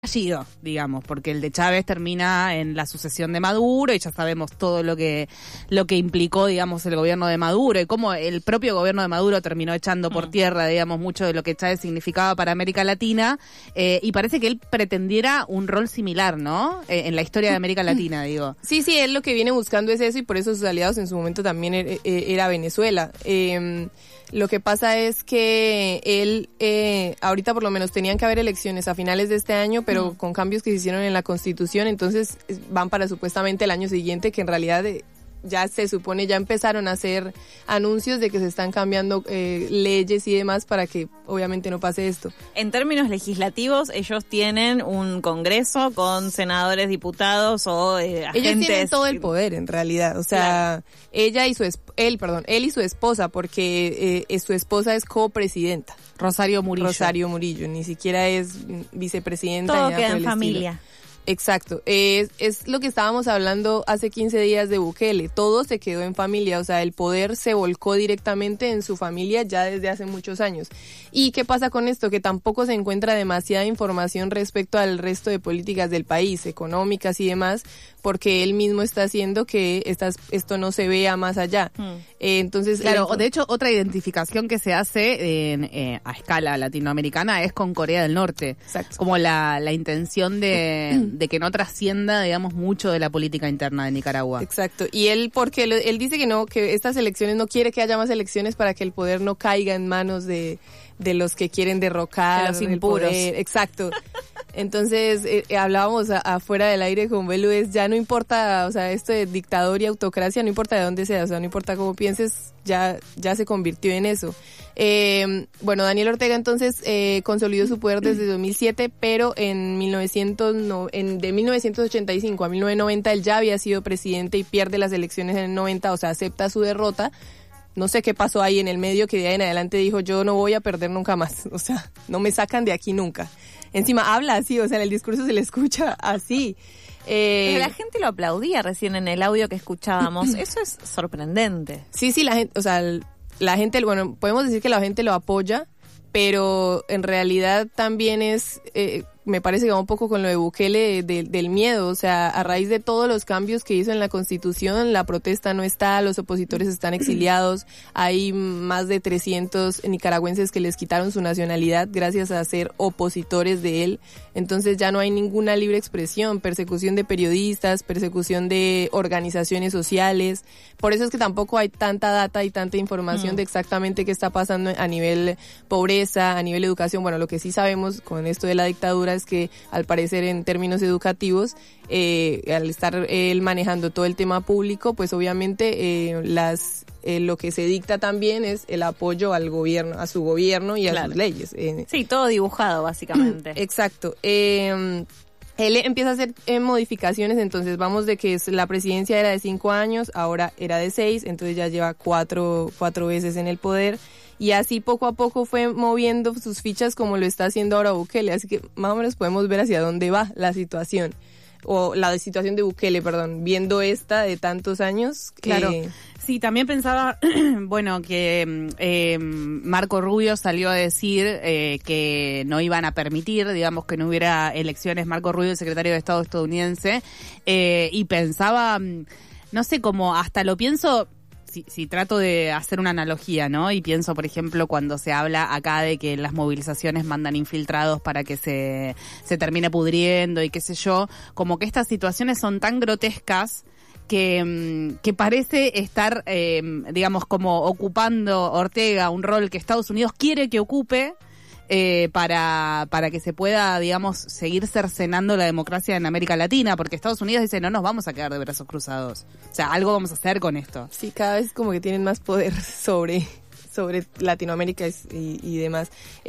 fallido, digamos, porque el de Chávez termina en la sucesión de Maduro y ya sabemos todo lo que implicó, digamos, el gobierno de Maduro y cómo el propio gobierno de Maduro terminó echando por tierra, digamos, mucho de lo que Chávez significaba para América Latina, y parece que él pretendiera un rol similar, ¿no? En la historia de América Latina, digo. Sí, él lo que viene buscando es eso, y por eso sus aliados en su momento también era Venezuela. Lo que pasa es que él, ahorita por lo menos tenían que haber elecciones a finales de este año, pero con cambios que se hicieron en la Constitución, entonces van para supuestamente el año siguiente, que en realidad ya se supone, ya empezaron a hacer anuncios de que se están cambiando leyes y demás para que obviamente no pase esto. En términos legislativos, ellos tienen un congreso con senadores, diputados o agentes. Ellos tienen todo el poder en realidad, o sea, claro. Él y su esposa, porque su esposa es copresidenta. Rosario Murillo, ni siquiera es vicepresidenta. Todo queda en familia. Exacto, es lo que estábamos hablando hace 15 días de Bukele, todo se quedó en familia, o sea, el poder se volcó directamente en su familia ya desde hace muchos años. ¿Y qué pasa con esto? Que tampoco se encuentra demasiada información respecto al resto de políticas del país, económicas y demás, porque él mismo está haciendo que esto no se vea más allá. Entonces, claro, de hecho, otra identificación que se hace a escala latinoamericana es con Corea del Norte. Exacto. Como la intención de que no trascienda, digamos, mucho de la política interna de Nicaragua. Exacto. Y él dice que no, que estas elecciones, no quiere que haya más elecciones para que el poder no caiga en manos de los que quieren derrocar. De los impuros. Exacto. Entonces, hablábamos afuera del aire con Belu, ya no importa, o sea, esto de dictador y autocracia, no importa de dónde sea, o sea, no importa cómo pienses, ya se convirtió en eso. Bueno, Daniel Ortega entonces consolidó su poder desde 2007, pero de 1985 a 1990 él ya había sido presidente y pierde las elecciones en el 90, o sea, acepta su derrota. No sé qué pasó ahí en el medio, que de ahí en adelante dijo, yo no voy a perder nunca más, o sea, no me sacan de aquí nunca. Encima habla así, o sea, en el discurso se le escucha así. Pero la gente lo aplaudía recién en el audio que escuchábamos, eso es sorprendente. Sí, la gente, o sea, la gente, bueno, podemos decir que la gente lo apoya, pero en realidad también me parece que va un poco con lo de Bukele del miedo, o sea, a raíz de todos los cambios que hizo en la Constitución, la protesta no está, los opositores están exiliados, hay más de 300 nicaragüenses que les quitaron su nacionalidad gracias a ser opositores de él, entonces ya no hay ninguna libre expresión, persecución de periodistas, persecución de organizaciones sociales, por eso es que tampoco hay tanta data y tanta información de exactamente qué está pasando a nivel pobreza, a nivel educación. Bueno, lo que sí sabemos con esto de la dictadura es que al parecer en términos educativos, al estar él manejando todo el tema público, pues obviamente lo que se dicta también es el apoyo al gobierno, a su gobierno y a sus leyes. Sí, todo dibujado básicamente. Exacto. Él empieza a hacer modificaciones, entonces vamos de que la presidencia era de 5 años, ahora era de 6, entonces ya lleva cuatro veces en el poder. Y así poco a poco fue moviendo sus fichas como lo está haciendo ahora Bukele. Así que más o menos podemos ver hacia dónde va la situación. O la situación de Bukele, perdón. Viendo esta de tantos años. Claro. Sí, también pensaba, bueno, que Marco Rubio salió a decir que no iban a permitir, digamos, que no hubiera elecciones. Marco Rubio, el secretario de Estado estadounidense. Y pensaba, no sé, como hasta lo pienso... Si trato de hacer una analogía, ¿no? Y pienso, por ejemplo, cuando se habla acá de que las movilizaciones mandan infiltrados para que se termine pudriendo y qué sé yo, como que estas situaciones son tan grotescas que parece estar, digamos, como ocupando Ortega un rol que Estados Unidos quiere que ocupe, para que se pueda, digamos, seguir cercenando la democracia en América Latina, porque Estados Unidos dice, no nos vamos a quedar de brazos cruzados. O sea, algo vamos a hacer con esto. Sí, cada vez como que tienen más poder sobre Latinoamérica y demás.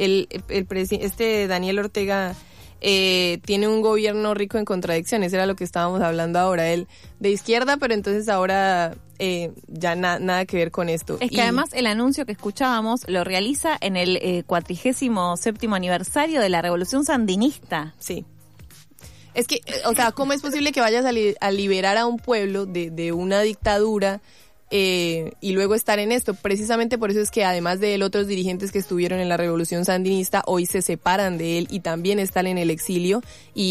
Este Daniel Ortega tiene un gobierno rico en contradicciones, era lo que estábamos hablando ahora, él de izquierda, pero entonces ahora ya nada que ver con esto. Es que además el anuncio que escuchábamos lo realiza en el 47º aniversario de la Revolución Sandinista. Sí. Es que, o sea, ¿cómo es posible que vayas a liberar a un pueblo de una dictadura y luego estar en esto. Precisamente por eso es que además de él, otros dirigentes que estuvieron en la revolución sandinista hoy se separan de él y también están en el exilio. Y